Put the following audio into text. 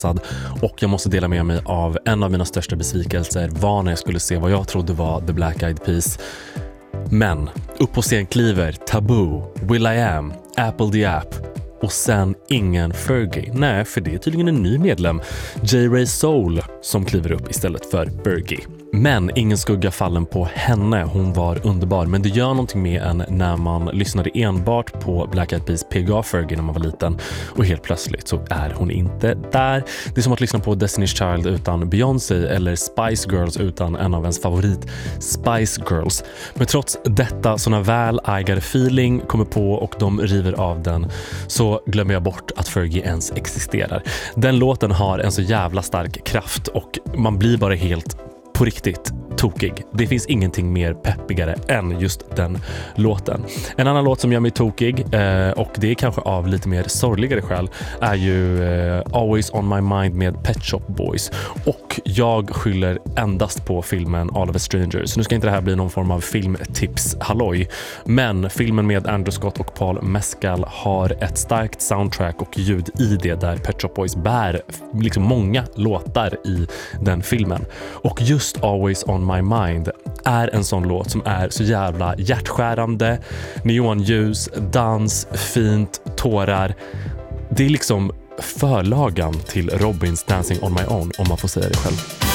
och jag måste dela med mig av en av mina största besvikelser var när jag skulle se vad jag trodde var The Black Eyed Peas. Men upp på scen kliver Taboo, will.i.am, Apple the App och sen ingen Fergie. Nej, för det är tydligen en ny medlem, J. Ray Soul, som kliver upp istället för Fergie. Men ingen skugga fallen på henne, hon var underbar. Men det gör någonting med en när man lyssnade enbart på Black Eyed Peas PGA Fergie när man var liten. Och helt plötsligt så är hon inte där. Det är som att lyssna på Destiny's Child utan Beyoncé eller Spice Girls utan en av ens favorit Spice Girls. Men trots detta, så när väl I Got a Feeling kommer på och de river av den, så glömmer jag bort att Fergie ens existerar. Den låten har en så jävla stark kraft och man blir bara helt på riktigt tokig. Det finns ingenting mer peppigare än just den låten. En annan låt som gör mig tokig, och det är kanske av lite mer sorgligare skäl, är ju Always On My Mind med Pet Shop Boys. Och jag skyller endast på filmen All of Us Strangers. Nu ska inte det här bli någon form av filmtips halloj, men filmen med Andrew Scott och Paul Mescal har ett starkt soundtrack och ljud i det, där Pet Shop Boys bär liksom många låtar i den filmen. Och just Always On My Mind är en sån låt som är så jävla hjärtskärande, neonljus, dans, fint, tårar. Det är liksom förlagan till Robins Dancing On My Own, om man får säga det själv.